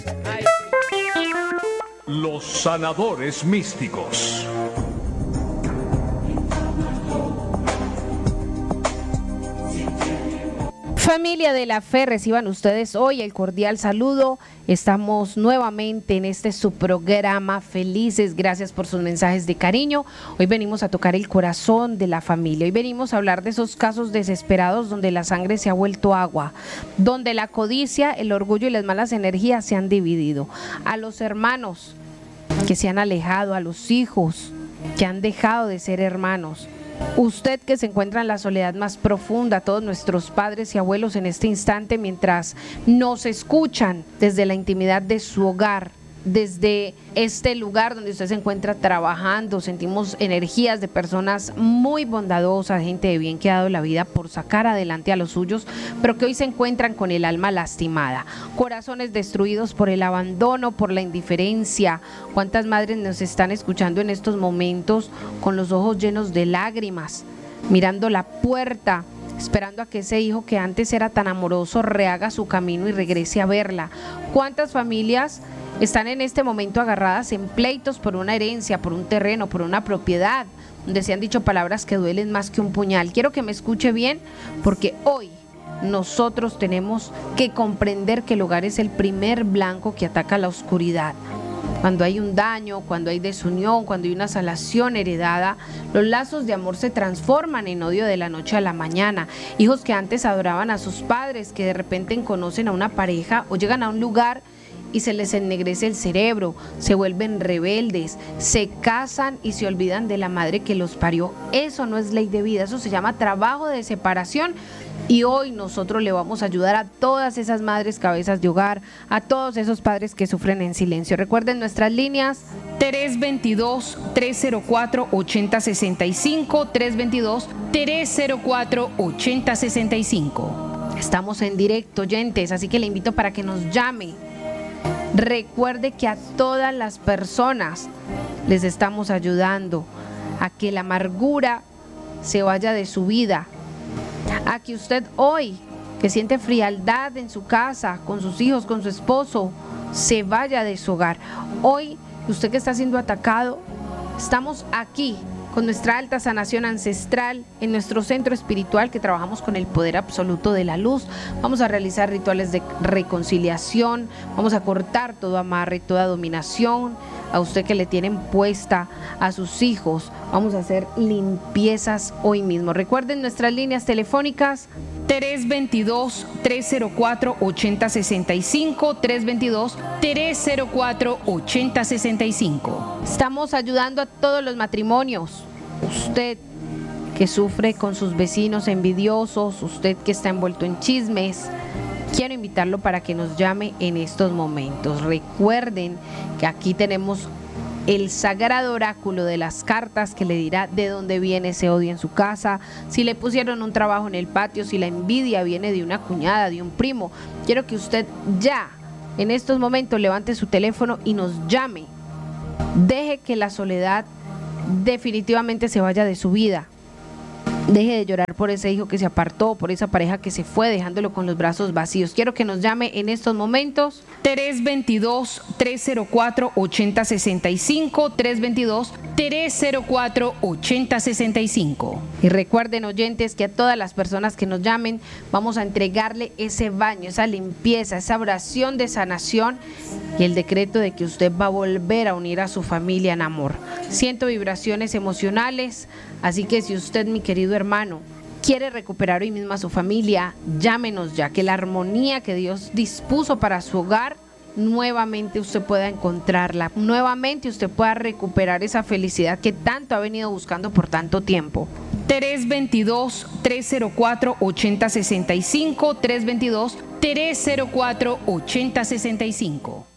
Los sanadores místicos. Familia de la fe, reciban ustedes hoy el cordial saludo. Estamos nuevamente en este su programa Felices. Gracias por sus mensajes de cariño. Hoy venimos a tocar el corazón de la familia. Hoy venimos a hablar de esos casos desesperados donde la sangre se ha vuelto agua, donde la codicia, el orgullo y las malas energías se han dividido. A los hermanos que se han alejado, a los hijos que han dejado de ser hermanos. Usted que se encuentra en la soledad más profunda, todos nuestros padres y abuelos en este instante mientras nos escuchan desde la intimidad de su hogar, desde este lugar donde usted se encuentra trabajando, sentimos energías de personas muy bondadosas, gente de bien que ha dado la vida por sacar adelante a los suyos, pero que hoy se encuentran con el alma lastimada, corazones destruidos por el abandono, por la indiferencia. ¿Cuántas madres nos están escuchando en estos momentos con los ojos llenos de lágrimas, mirando la puerta, esperando a que ese hijo que antes era tan amoroso rehaga su camino y regrese a verla? ¿Cuántas familias están en este momento agarradas en pleitos por una herencia, por un terreno, por una propiedad, donde se han dicho palabras que duelen más que un puñal? Quiero que me escuche bien, porque hoy nosotros tenemos que comprender que el hogar es el primer blanco que ataca la oscuridad. Cuando hay un daño, cuando hay desunión, cuando hay una salación heredada, los lazos de amor se transforman en odio de la noche a la mañana. Hijos que antes adoraban a sus padres, que de repente conocen a una pareja o llegan a un lugar y se les ennegrece el cerebro, se vuelven rebeldes, se casan y se olvidan de la madre que los parió. Eso no es ley de vida, eso se llama trabajo de separación. Y hoy nosotros le vamos a ayudar a todas esas madres cabezas de hogar, a todos esos padres que sufren en silencio. Recuerden nuestras líneas 322-304-8065, 322-304-8065. Estamos en directo, oyentes, así que le invito para que nos llame. Recuerde que a todas las personas les estamos ayudando a que la amargura se vaya de su vida, a que usted hoy, que siente frialdad en su casa, con sus hijos, con su esposo, se vaya de su hogar. Hoy, usted que está siendo atacado, estamos aquí con nuestra alta sanación ancestral en nuestro centro espiritual que trabajamos con el poder absoluto de la luz. Vamos a realizar rituales de reconciliación, vamos a cortar todo amarre, toda dominación a usted que le tienen puesta, a sus hijos. Vamos a hacer limpiezas hoy mismo. Recuerden nuestras líneas telefónicas 322-304-8065, 322-304-8065. Estamos ayudando a todos los matrimonios. Usted que sufre con sus vecinos envidiosos, usted que está envuelto en chismes, quiero invitarlo para que nos llame en estos momentos. Recuerden que aquí tenemos el sagrado oráculo de las cartas que le dirá de dónde viene ese odio en su casa, si le pusieron un trabajo en el patio, si la envidia viene de una cuñada, de un primo. Quiero que usted ya en estos momentos levante su teléfono y nos llame. Deje que la soledad definitivamente se vaya de su vida. Deje de llorar por ese hijo que se apartó, por esa pareja que se fue dejándolo con los brazos vacíos. Quiero que nos llame en estos momentos 322-304-8065, 322-304-8065. Y recuerden, oyentes, que a todas las personas que nos llamen vamos a entregarle ese baño, esa limpieza, esa oración de sanación y el decreto de que usted va a volver a unir a su familia en amor. Siento vibraciones emocionales, así que si usted, mi querido hermano, quiere recuperar hoy mismo a su familia, llámenos ya, que la armonía que Dios dispuso para su hogar, nuevamente usted pueda encontrarla, nuevamente usted pueda recuperar esa felicidad que tanto ha venido buscando por tanto tiempo. 322-304-8065, 322-304-8065.